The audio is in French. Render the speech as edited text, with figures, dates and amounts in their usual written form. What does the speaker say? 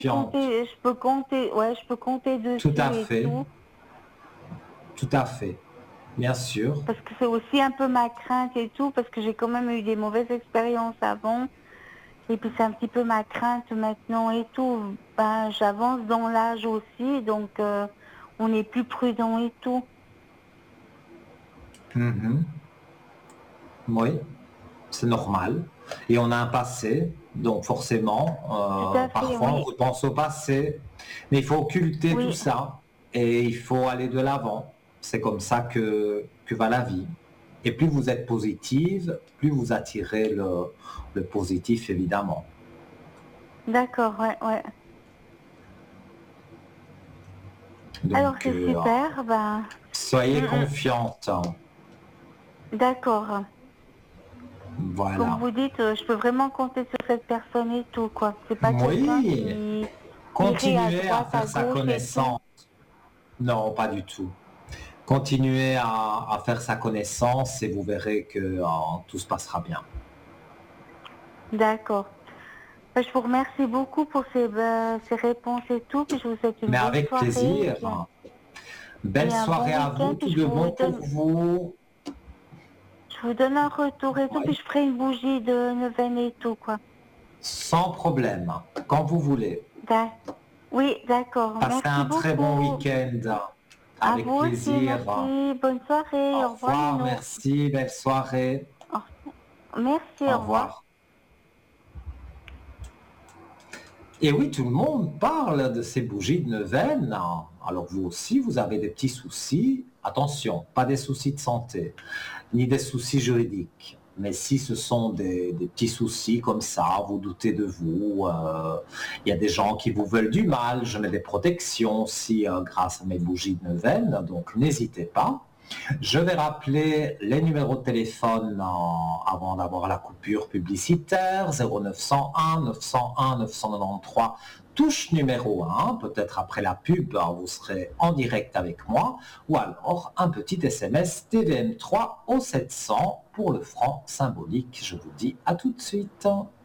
confiante. ouais, je peux compter Tout dessus à et fait, tout. tout à fait. Bien sûr. Parce que c'est aussi un peu ma crainte et tout, parce que j'ai quand même eu des mauvaises expériences avant. Et puis c'est un petit peu ma crainte maintenant et tout. Ben, j'avance dans l'âge aussi, donc on est plus prudent et tout. Mhm. Oui, c'est normal. Et on a un passé, donc forcément, Tout à fait, parfois on oui. repense au passé, mais il faut occulter tout Oui, ça et il faut aller de l'avant. C'est comme ça que va la vie. Et plus vous êtes positive, plus vous attirez le positif, évidemment. d'accord, ouais, ouais. Alors Donc, c'est super, ben, soyez mm, confiante. d'accord. Comme Voilà. vous dites, je peux vraiment compter sur cette personne et tout, quoi. C'est pas quelqu'un Oui, qui irait à continuez à droite, à faire sa gauche et tout. connaissance. Non, pas du tout. Continuez à faire sa connaissance et vous verrez que tout se passera bien. D'accord. Ben, je vous remercie beaucoup pour ces réponses et tout, puis je vous souhaite une Mais bonne avec soirée plaisir. et Belle un bon soirée à week-end, vous, puis tout de bon pour vous. je vous donne un retour et tout, puis Oui, je ferai une bougie de neuvaine et tout, quoi. sans problème, quand vous voulez. D'ac- Oui, d'accord. Passez Merci un très bon beaucoup. week-end. À Avec vous aussi, plaisir. merci. Bonne soirée. Au Au revoir, revoir, Nounou. merci, belle soirée. Merci, Au au revoir. revoir. Et oui, tout le monde parle de ces bougies de neuvaine. Alors vous aussi, vous avez des petits soucis. Attention, pas des soucis de santé, ni des soucis juridiques. Mais si ce sont des petits soucis comme ça, vous doutez de vous, il y a des gens qui vous veulent du mal, je mets des protections aussi grâce à mes bougies de neuvaine, donc n'hésitez pas. Je vais rappeler les numéros de téléphone avant d'avoir la coupure publicitaire, 0901 901 993, touche numéro 1, peut-être après la pub, vous serez en direct avec moi, ou alors un petit SMS TVM3 au 700 pour le franc symbolique. Je vous dis à tout de suite.